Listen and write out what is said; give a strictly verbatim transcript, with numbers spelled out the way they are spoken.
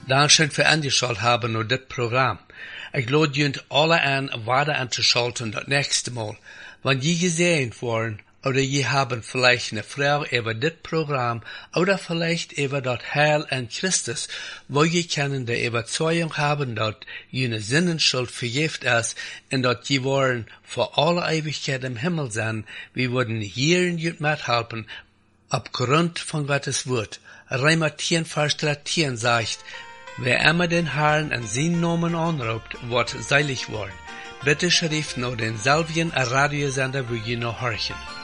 Dankeschön für angeschaut haben und das Programm. Ich lade junt alle an, weiter anzuschalten das nächste Mal. Wenn je gesehen worden, oder je haben vielleicht eine Frage über das Programm, oder vielleicht über das Heil an Christus, wo je können der Überzeugung haben, dass jene Sinnenschuld vergift ist, und dass je wollen vor alle Ewigkeit im Himmel sein, wir würden hier in jut mithelfen, aufgrund von Gottes Wort. Römer zehn, Vers dreizehn sagt, wer immer den Herrn an seinen Namen anruft, wird seilig worden. Bitte schrift noch denselben Radiosender, wo ihr noch horchen.